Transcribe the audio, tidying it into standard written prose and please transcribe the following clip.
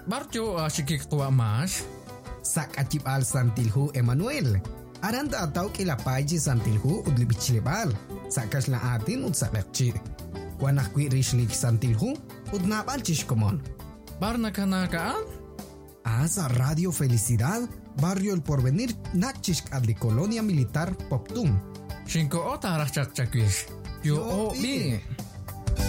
barjo sikik tua mas. Sak acip al santilhu Emmanuel. Aranda atau kilapaji santilhu udli bicilebal. Sakas la atin ud sakakci. Wanah kui rishlik santilhu ud napal chishkomon. Barna kanakaan? Asa Radio Felicidad, Barrio El Porvenir, Nachishk adli Colonia Militar Poptum. Shinko ota arach chakchakwish. Yo o bi.